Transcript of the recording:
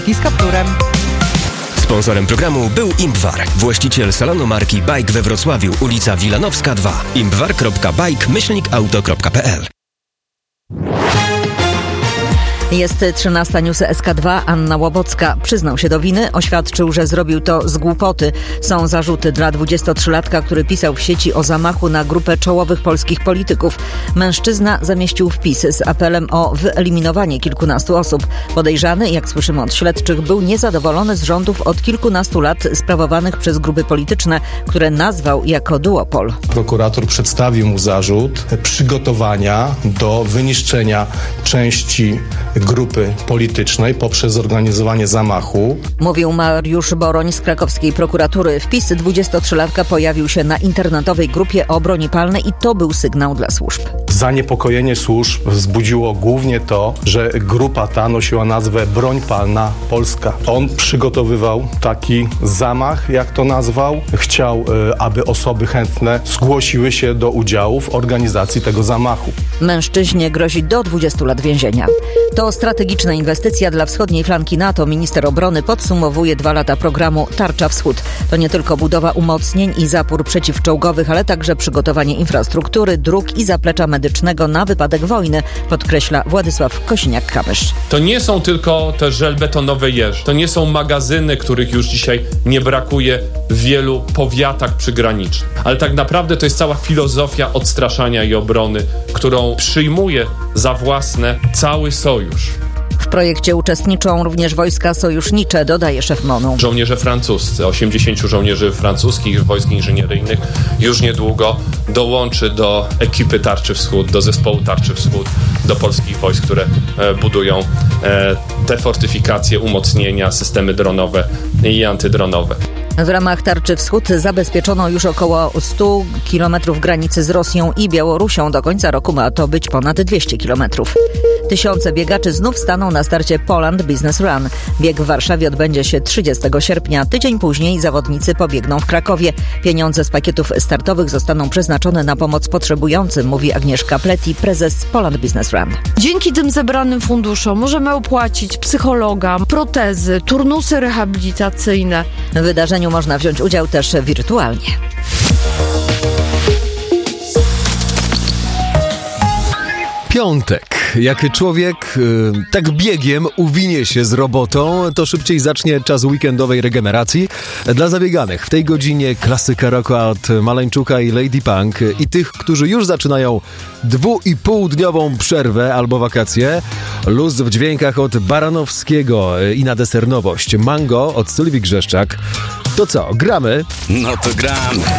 I z kapturem. Sponsorem programu był Impwar, właściciel salonu marki Bike we Wrocławiu, ulica Wilanowska 2. impwar.bike-auto.pl. Jest 13 News SK2. Anna Łobocka przyznał się do winy, oświadczył, że zrobił to z głupoty. Są zarzuty dla 23-latka, który pisał w sieci o zamachu na grupę czołowych polskich polityków. Mężczyzna zamieścił wpis z apelem o wyeliminowanie kilkunastu osób. Podejrzany, jak słyszymy od śledczych, był niezadowolony z rządów od kilkunastu lat sprawowanych przez grupy polityczne, które nazwał jako duopol. Prokurator przedstawił mu zarzut przygotowania do wyniszczenia części grupy politycznej poprzez zorganizowanie zamachu. Mówił Mariusz Boroń z krakowskiej prokuratury. Wpis 23-latka pojawił się na internetowej grupie o broni palnej i to był sygnał dla służb. Zaniepokojenie służb wzbudziło głównie to, że grupa ta nosiła nazwę Broń Palna Polska. On przygotowywał taki zamach, jak to nazwał. Chciał, aby osoby chętne zgłosiły się do udziału w organizacji tego zamachu. Mężczyźnie grozi do 20 lat więzienia. To strategiczna inwestycja dla wschodniej flanki NATO. Minister obrony podsumowuje 2 lata programu Tarcza Wschód. To nie tylko budowa umocnień i zapór przeciwczołgowych, ale także przygotowanie infrastruktury, dróg i zaplecza medycznego na wypadek wojny, podkreśla Władysław Kosiniak-Kamysz. To nie są tylko te żelbetonowe jeże. To nie są magazyny, których już dzisiaj nie brakuje w wielu powiatach przygranicznych. Ale tak naprawdę to jest cała filozofia odstraszania i obrony, którą przyjmuje za własne cały sojusz. W projekcie uczestniczą również wojska sojusznicze, dodaje szef MON-u. Żołnierze francuscy, 80 żołnierzy francuskich wojsk inżynieryjnych już niedługo dołączy do ekipy Tarczy Wschód, do zespołu Tarczy Wschód, do polskich wojsk, które budują te fortyfikacje, umocnienia, systemy dronowe i antydronowe. W ramach Tarczy Wschód zabezpieczono już około 100 kilometrów granicy z Rosją i Białorusią. Do końca roku ma to być ponad 200 kilometrów. Tysiące biegaczy znów staną na starcie Poland Business Run. Bieg w Warszawie odbędzie się 30 sierpnia. Tydzień później zawodnicy pobiegną w Krakowie. Pieniądze z pakietów startowych zostaną przeznaczone na pomoc potrzebującym, mówi Agnieszka Pleti, prezes Poland Business Run. Dzięki tym zebranym funduszom możemy opłacić psychologa, protezy, turnusy rehabilitacyjne. W wydarzeniu można wziąć udział też wirtualnie. Piątek. Jak człowiek tak biegiem uwinie się z robotą, to szybciej zacznie czas weekendowej regeneracji. Dla zabieganych w tej godzinie klasyka rocka od Maleńczuka i Lady Punk i tych, którzy już zaczynają 2,5-dniową przerwę albo wakacje. Luz w dźwiękach od Baranowskiego i na deser nowość Mango od Sylwii Grzeszczak. To co, gramy? No to gramy.